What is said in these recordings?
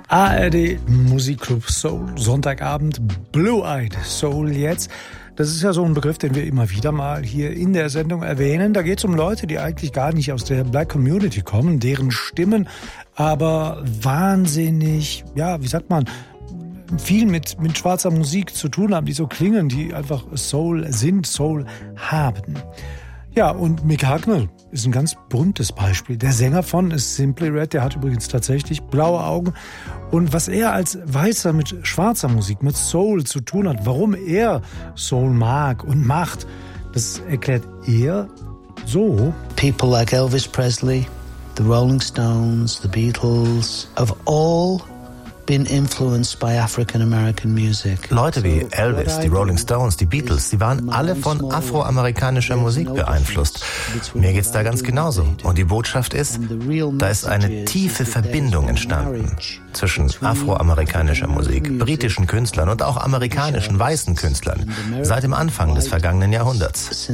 ARD Musikclub Soul, Sonntagabend, Blue-Eyed Soul jetzt. Das ist ja so ein Begriff, den wir immer wieder mal hier in der Sendung erwähnen. Da geht es um Leute, die eigentlich gar nicht aus der Black Community kommen, deren Stimmen aber wahnsinnig, ja, wie sagt man, viel mit schwarzer Musik zu tun haben, die so klingen, die einfach Soul sind, Soul haben. Ja, und Mick Hucknall ist ein ganz berühmtes Beispiel. Der Sänger von Simply Red, der hat übrigens tatsächlich blaue Augen. Und was er als Weißer mit schwarzer Musik, mit Soul zu tun hat, warum er Soul mag und macht, das erklärt er so. People like Elvis Presley, the Rolling Stones, the Beatles, have all been influenced by African American music. Leute wie Elvis, die Rolling Stones, die Beatles, die waren alle von afroamerikanischer Musik beeinflusst. Mir geht's da ganz genauso. Und die Botschaft ist, da ist eine tiefe Verbindung entstanden zwischen afroamerikanischer Musik, britischen Künstlern und auch amerikanischen weißen Künstlern seit dem Anfang des vergangenen Jahrhunderts.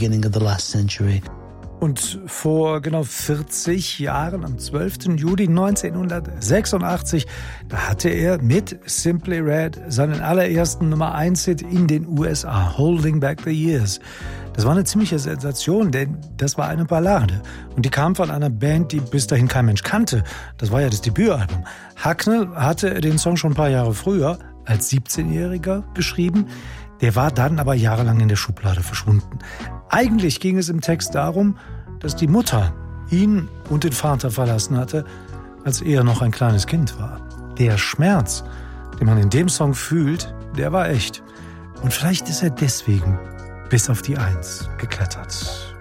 Und vor genau 40 Jahren, am 12. Juli 1986, da hatte er mit Simply Red seinen allerersten Nummer-1-Hit in den USA, Holding Back the Years. Das war eine ziemliche Sensation, denn das war eine Ballade. Und die kam von einer Band, die bis dahin kein Mensch kannte. Das war ja das Debütalbum. Hucknall hatte den Song schon ein paar Jahre früher, als 17-Jähriger, geschrieben. Der war dann aber jahrelang in der Schublade verschwunden. Eigentlich ging es im Text darum, dass die Mutter ihn und den Vater verlassen hatte, als er noch ein kleines Kind war. Der Schmerz, den man in dem Song fühlt, der war echt. Und vielleicht ist er deswegen bis auf die 1 geklettert.